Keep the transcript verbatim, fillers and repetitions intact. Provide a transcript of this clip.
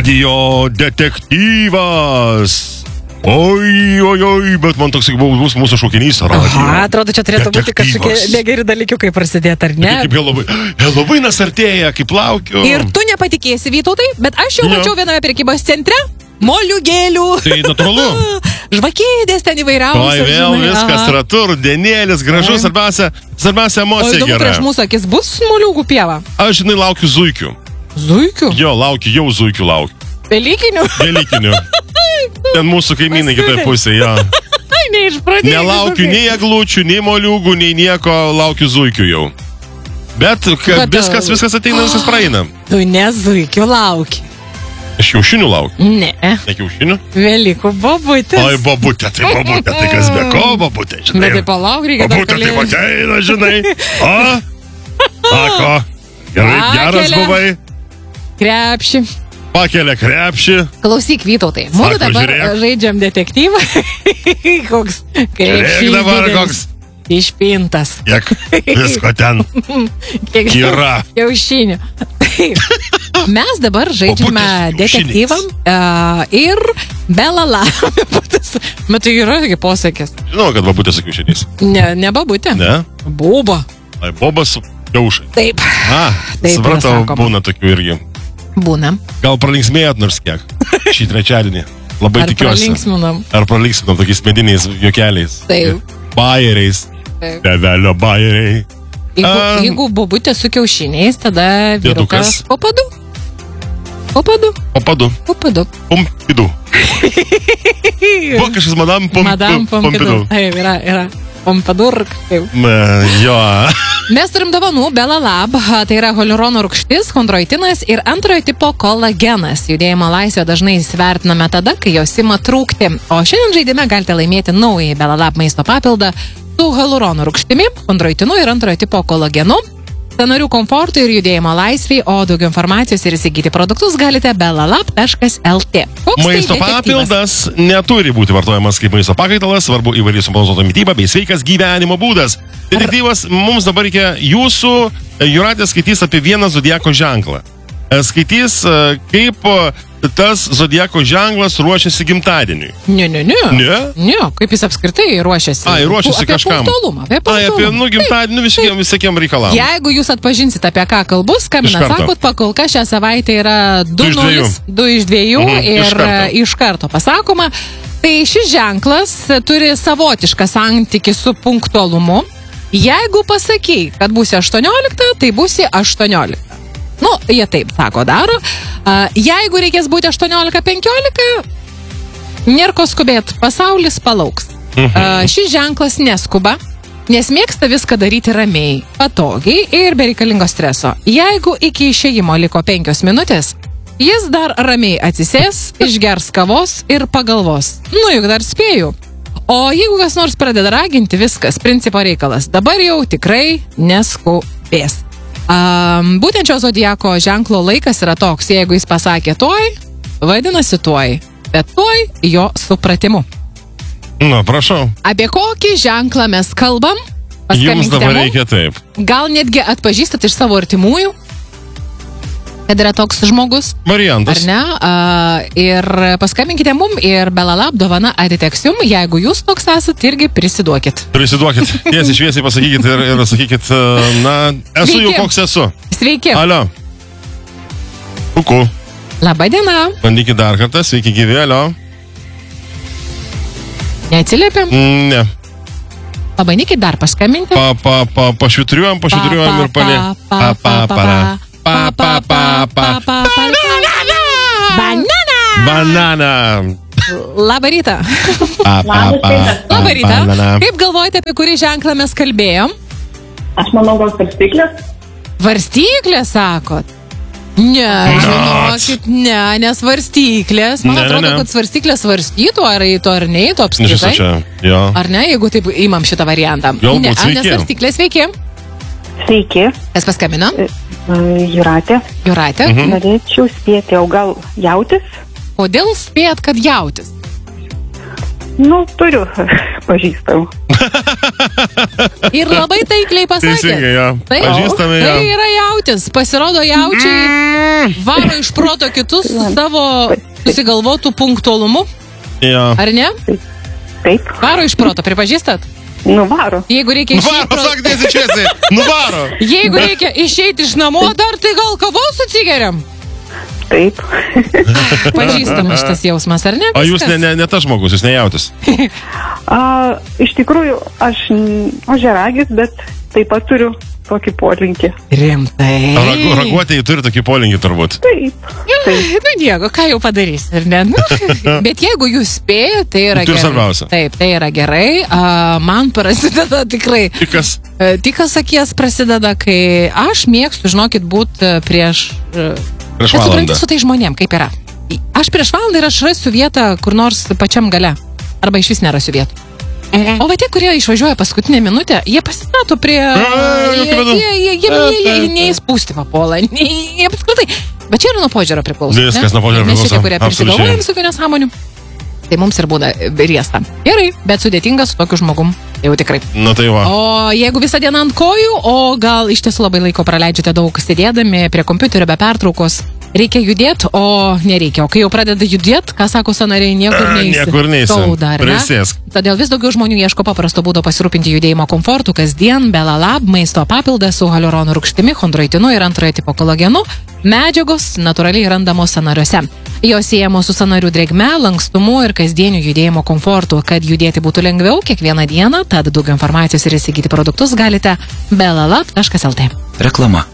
Radijo detektyvas. Oi, oi, oi, bet man toks bus mūsų šaukinys radijo. Aha, atrodo, čia turėtų būti kažkokie negeri dalykiukai prasidėti, ar ne? Kaip Helovynas artėja, kaip laukiu. Ir tu nepatikėsi, Vytautai, bet aš jau mačiau viename prekybos centre moliūgėlių. Tai natūralu. Žvakėdės ten įvairiausios. Oi, vėl viskas ratu, rudenėlis, gražus, svarbiausia, svarbiausia emocija gera. O įdomu, prieš mūsų akis bus moliūgų pieva? Aš, žinai, laukiu zuikių. Zuikių? Jo, laukiu, jau zuikių laukiu. Velykinių? Velykinių. Ten mūsų kaimynai kitoje pusėje, jo. Neišpradėjau. Nelaukiu nei eglučių, nei moliūgų, nei nieko, laukiu zuikių jau. Bet viskas, viskas ateina, viskas praeina. Tu ne zuikių lauki. Aš kiaušinių laukiu. Ne. Ne kiaušinių? Velykų bobutės. Oi, bobutė, tai bobutė, tai kas be ko, bobutė, žinai. Bet tai palauk, reikia dar kalėdų. Bobutė, tai ateina, žinai. O? Ako? Gerai, geras buvai. Krepšį. Pakelia krepšį. Klausyk, Vytautai, mūsų dabar žiūrėk. Žaidžiam detektyvą. Koks krepšys dabar koks išpintas. Kiek visko ten Kiek yra. Kiaušinių. Mes dabar žaidžiame detektyvą uh, ir belala. Bet tai yra posakis. Žinau, kad babutė su kiaušiniais. Ne, ne babutė. Ne? Boba. Ai, bobas su kiaušai. Taip. A, supratau, būna tokių irgi. Būna. Gal pralinksmėjot nors kiek šį trečiadienį? Labai Ar tikiuosi. pralinksminam? Ar pralinksminam tokiais mediniais juokeliais? Taip. Bajeriais. Bevelio bajeriai. Jeigu, um, jeigu bobutė su kiaušiniais, tada vyrukas popadu. Popadu. Popadu. Popadu. Pompidu. Buvo kažkas Madame Pompidu. Madame Pompidu. Taip, yra, yra. Pompadur. Jo. Mes turim dovanų Belalab, tai yra hialurono rūgštis, chondroitinas ir antrojo tipo kolagenas. Judėjimo laisvę dažnai įsivertiname tada, kai jos ima trūkti. O šiandien žaidime galite laimėti naują Belalab maisto papildą su hialurono rūgštimi, chondroitinu ir antrojo tipo kolagenu, sąnarių komfortui ir judėjimo laisvei, o daugiau informacijos ir įsigyti produktus galite belalab taškas lt. Maisto papildas neturi būti vartojamas kaip maisto pakaitalas, svarbu įvairiai subalansuota mityba bei sveikas gyvenimo būdas. Detektyvas, mums dabar reikia jūsų, Jūratė skaitys apie vieną zodiako ženklą. Skaitys, kaip tas zodiako ženklas ruošiasi gimtadieniui. Ne, ne, ne. Ne? Ne, kaip jis apskritai ruošiasi. Ai, ruošiasi apie kažkam. Punktualumą, apie punktualumą. Ai, apie, nu, gimtadienį visiekiem, visiekiem reikalam. Jeigu jūs atpažinsit, apie ką kalbu, skambina, sakot, pakolka šią savaitę yra du nulis, du iš dviejų mhm, ir iš karto. iš karto pasakoma. Tai šis ženklas turi savotišką santykį su punktualumu. Jeigu pasakai, kad būsi aštuoniolikta, tai būsi aštuoniolikta. Nu, jie taip sako daro. Jeigu reikės būti aštuoniolika penkiolika, nėra ko skubėt, pasaulis palauks. Mhm. Šis ženklas neskuba, nes mėgsta viską daryti ramiai, patogiai ir be reikalingo streso. Jeigu iki išėjimo liko penkios minutės, jis dar ramiai atsisės, išgers kavos ir pagalvos. Nu, juk dar spėju. O jeigu kas nors pradeda raginti, viskas, principo reikalas. Dabar jau tikrai neskubės. Um, būtent šio zodiako ženklo laikas yra toks, jeigu jis pasakė tuoj, vadinasi tuoj, bet tuoj jo supratimu. Na, prašau. Apie kokį ženklą mes kalbam? Jums dabar reikia taip. Gal netgi atpažįstat iš savo artimųjų, kad yra toks žmogus. Variantas. Ar ne? Uh, ir paskambinkite mum ir Belalab dovana atiteks jum, jeigu jūs toks esat, irgi prisiduokit. Prisiduokit. Tiesiai šviesiai pasakykit ir, ir sakykit, na, esu Sveiki. jau koks esu. Sveiki. Alio. Kuku. Labą dieną. Bandykit dar kartą, sveiki gyvi, alio. Neatsiliepėm? Ne. Pabandykit dar paskambinti. Pa, pa, pa, pašvitriuojam, pašvitriuojam ir palė. Pa, pa, para. Pa, pa, pa, pa, pa. Banana! Banana! Banana! Labą rytą. Pa, pa, pa, Labą rytą. banana. Kaip galvojate, apie kurį ženklą mes kalbėjom? Aš manau, gal svarstyklės. Varstyklės, sakot? Ne, žinokit, ne, nes svarstyklės. Man Ne, ne, atrodo, ne. kad svarstyklės svarstytų, ar eitų, ar neįtų Nežinau, apskritai. čia, jo. Ar ne, jeigu taip imam šitą variantą? Galbūt, Ne, sveiki. nes svarstyklės sveiki. Sveiki, Kas paskambino? Jūratė. Jūratė. Mhm. Norėčiau spėti, o gal jautis? Kodėl spėjat, kad jautis? Nu, turiu pažįstamų. Ir labai taikliai pasakė. Teisingai, jo. Tai, Pažįstame, jo. tai yra jautis. Pasirodo, jaučiai varo iš proto kitus su savo susigalvotų punktualumu. Jo. Ar ne? Taip. Varo iš proto, pripažįstat? Nuvaro. Jeigu reikia išeiti, Nuvaro, pro... sak, tiesiai čiasiai. Nuvaro. Jeigu reikia išeiti iš namo, dar tai gal kavos atsigeriam? Taip. Pažįstamas šitas jausmas, ar ne? O jūs Viskas. ne, ne, ne tas žmogus, jūs nejautis. A, iš tikrųjų, aš ožiaragis, bet taip pat turiu tokį polinkį. Rimtai. Ragu, raguotėjai turi tokį polinkį turbūt. Taip. Taip. Nu, nieko, ką jau padarys, ar ne? Nu, bet jeigu jūs spėjate, tai yra Tai gerai. svarbiausia. Taip, tai yra gerai. A, man prasideda tikrai. Tikas. e, Tikas akies prasideda, kai aš mėgstu, žinokit, būti prieš... e, Prieš Bet supranti valandą. su tai žmonėm, kaip yra. Aš prieš valandą ir aš rasiu vietą kur nors pačiam gale. Arba iš vis nerasiu vietų. O va tie, kurie išvažiuoja paskutinę minutę, jie pasistato prie... Jie, jokiu būdu. jie, jie, jie, jie, jie neįspūsti papuola. Jie apskritai. Bet čia yra nuo požiūrio priklauso. Viskas ne? nuo požiūrio Mes šitie, priklauso, kurie absoliučiai. prisigalvojam visokių nesąmonių, tai mums ir būna riesta. Gerai, bet sudėtinga su tokiu žmogum. Jau tikrai. Na tai va. O jeigu visą dieną ant kojų, o gal iš tiesų labai laiko praleidžiate daug sėdėdami prie kompiuterio be pertraukos, reikia judėti, o nereikia. O kai jau pradeda judėti, ką sako sanariai, niekur A, neįsi. niekur neįsi. Skauda, ar ne? Prisėsk. Todėl vis daugiau žmonių ieško paprasto būdo pasirūpinti judėjimo komfortu kasdien. Belalab maisto papildas su hialurono rūgštimi, chondroitinu ir antrojo tipo kolagenu. Medžiagos natūraliai randamos sanariuose. Jos siejamos su sanarių drėgme, lankstumu ir kasdieniu judėjimo komfortu. Kad judėti būtų lengviau kiekvieną dieną, tad daugiau informacijos ir įsigyti produktus galite belalab taškas lt. Reklama.